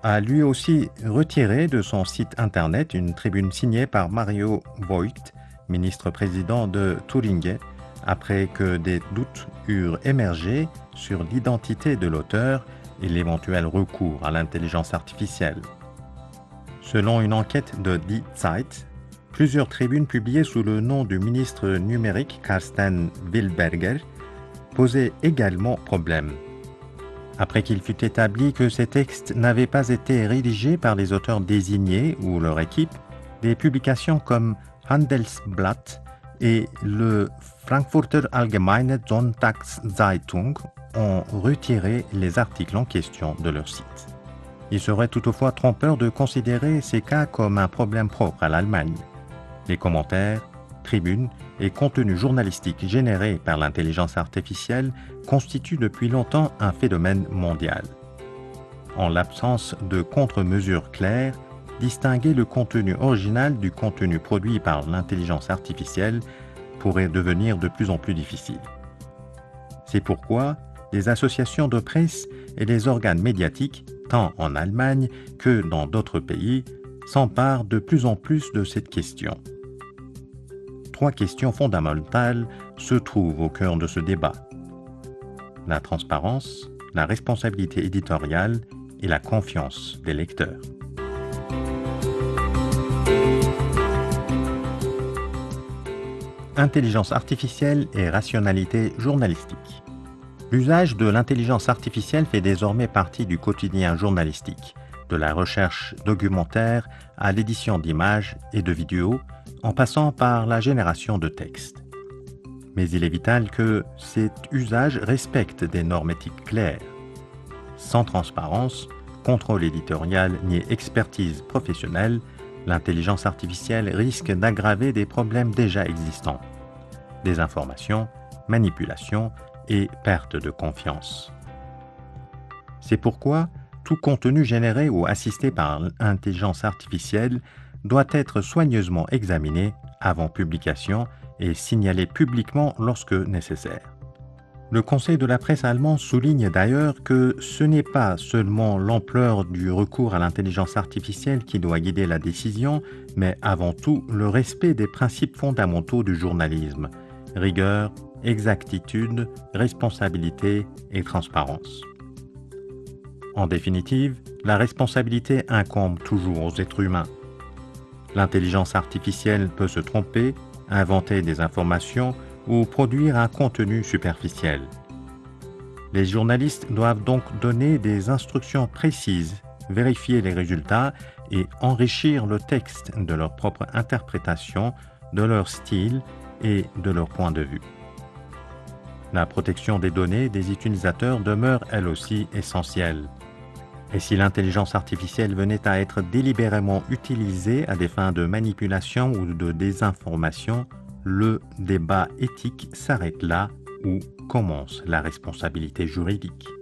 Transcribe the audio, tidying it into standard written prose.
a lui aussi retiré de son site internet une tribune signée par Mario Voigt, ministre-président de Thuringe, après que des doutes eurent émergé sur l'identité de l'auteur et l'éventuel recours à l'intelligence artificielle. Selon une enquête de Die Zeit, plusieurs tribunes publiées sous le nom du ministre numérique Carsten Wilberger posaient également problème. Après qu'il fut établi que ces textes n'avaient pas été rédigés par les auteurs désignés ou leur équipe, des publications comme Handelsblatt et le Frankfurter Allgemeine Sonntagszeitung ont retiré les articles en question de leur site. Il serait toutefois trompeur de considérer ces cas comme un problème propre à l'Allemagne. Les commentaires, tribunes et contenus journalistiques générés par l'intelligence artificielle constituent depuis longtemps un phénomène mondial. En l'absence de contre-mesures claires, distinguer le contenu original du contenu produit par l'intelligence artificielle pourrait devenir de plus en plus difficile. C'est pourquoi les associations de presse et les organes médiatiques, tant en Allemagne que dans d'autres pays, s'emparent de plus en plus de cette question. Trois questions fondamentales se trouvent au cœur de ce débat: la transparence, la responsabilité éditoriale et la confiance des lecteurs. Intelligence artificielle et rationalité journalistique. L'usage de l'intelligence artificielle fait désormais partie du quotidien journalistique, de la recherche documentaire à l'édition d'images et de vidéos, en passant par la génération de textes. Mais il est vital que cet usage respecte des normes éthiques claires. Sans transparence, contrôle éditorial ni expertise professionnelle, l'intelligence artificielle risque d'aggraver des problèmes déjà existants: désinformation, manipulation et perte de confiance. C'est pourquoi tout contenu généré ou assisté par l'intelligence artificielle doit être soigneusement examiné avant publication et signalé publiquement lorsque nécessaire. Le Conseil de la presse allemand souligne d'ailleurs que ce n'est pas seulement l'ampleur du recours à l'intelligence artificielle qui doit guider la décision, mais avant tout le respect des principes fondamentaux du journalisme: rigueur, exactitude, responsabilité et transparence. En définitive, la responsabilité incombe toujours aux êtres humains. L'intelligence artificielle peut se tromper, inventer des informations ou produire un contenu superficiel. Les journalistes doivent donc donner des instructions précises, vérifier les résultats et enrichir le texte de leur propre interprétation, de leur style et de leur point de vue. La protection des données des utilisateurs demeure elle aussi essentielle. Et si l'intelligence artificielle venait à être délibérément utilisée à des fins de manipulation ou de désinformation, le débat éthique s'arrête là où commence la responsabilité juridique.